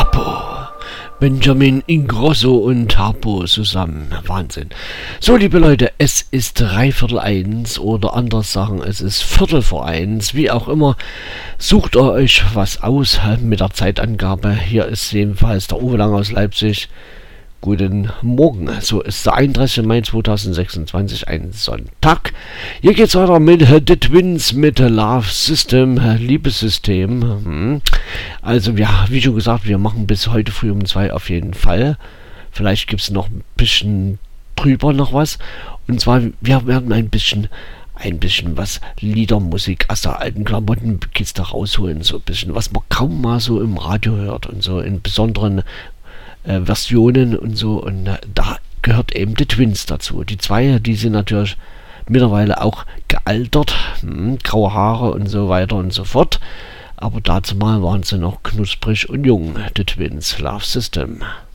Harpo. Benjamin Ingrosso und Harpo zusammen. Wahnsinn. So, liebe Leute, es ist 1:15 oder anders sagen, es ist 1:15. Wie auch immer, sucht ihr euch was aus mit der Zeitangabe. Hier ist jedenfalls der Uwe Lang aus Leipzig. Guten Morgen. So ist der 31. Mai 2026, ein Sonntag. Hier geht's weiter mit The Twins, mit Love System, Liebessystem. Also ja, wie schon gesagt, wir machen bis heute früh um 2 auf jeden Fall. Vielleicht gibt's noch ein bisschen drüber noch was. Und zwar, wir werden ein bisschen was Liedermusik aus der alten Klamottenkiste rausholen. So ein bisschen, was man kaum mal so im Radio hört und so in besonderen Versionen und so, und da gehört eben die Twins dazu. Die zwei, die sind natürlich mittlerweile auch gealtert, graue Haare und so weiter und so fort, aber dazu mal waren sie noch knusprig und jung, die Twins, Love System.